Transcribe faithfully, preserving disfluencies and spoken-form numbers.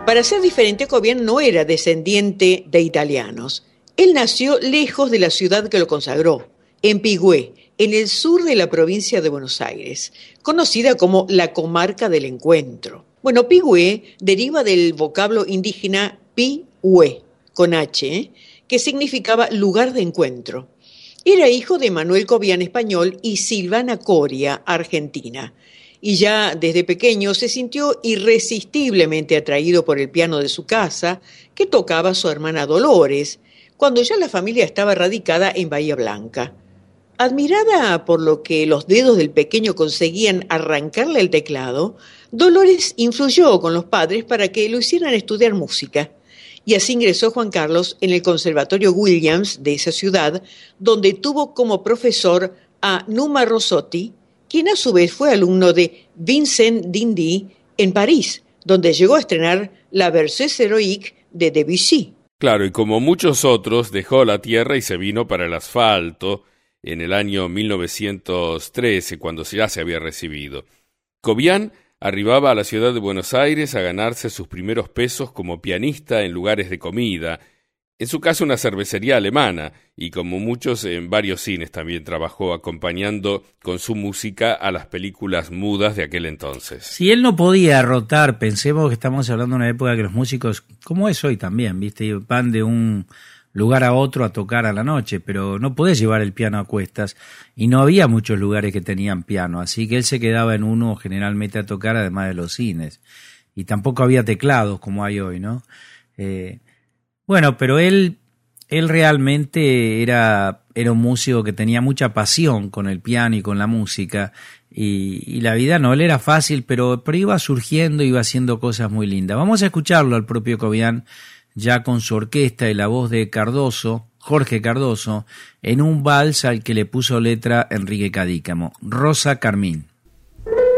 Para ser diferente, Cobian no era descendiente de italianos. Él nació lejos de la ciudad que lo consagró, en Pigüé, en el sur de la provincia de Buenos Aires, conocida como la comarca del encuentro. Bueno, Pigüé deriva del vocablo indígena pi-hue, con H, que significaba lugar de encuentro. Era hijo de Manuel Cobian, español, y Silvana Coria, argentina. Y ya desde pequeño se sintió irresistiblemente atraído por el piano de su casa, que tocaba su hermana Dolores, cuando ya la familia estaba radicada en Bahía Blanca. Admirada por lo que los dedos del pequeño conseguían arrancarle el teclado, Dolores influyó con los padres para que lo hicieran estudiar música. Y así ingresó Juan Carlos en el Conservatorio Williams de esa ciudad, donde tuvo como profesor a Numa Rossotti, quien a su vez fue alumno de Vincent d'Indy en París, donde llegó a estrenar La Berceuse Héroïque de Debussy. Claro, y como muchos otros, dejó la tierra y se vino para el asfalto en el año mil novecientos trece, cuando ya se había recibido. Cobian arribaba a la ciudad de Buenos Aires a ganarse sus primeros pesos como pianista en lugares de comida, en su caso una cervecería alemana, y como muchos en varios cines también trabajó acompañando con su música a las películas mudas de aquel entonces. Si él no podía rotar, pensemos que estamos hablando de una época que los músicos, como es hoy también, ¿viste? Van de un lugar a otro a tocar a la noche, pero no podés llevar el piano a cuestas, y no había muchos lugares que tenían piano, así que él se quedaba en uno generalmente a tocar, además de los cines, y tampoco había teclados como hay hoy, ¿no? Eh, bueno, pero él, él realmente era, era un músico que tenía mucha pasión con el piano y con la música, y, y la vida no le era fácil, pero, pero iba surgiendo, iba haciendo cosas muy lindas. Vamos a escucharlo al propio Cobian, ya con su orquesta y la voz de Cardoso, Jorge Cardoso, en un vals al que le puso letra Enrique Cadícamo, Rosa Carmín.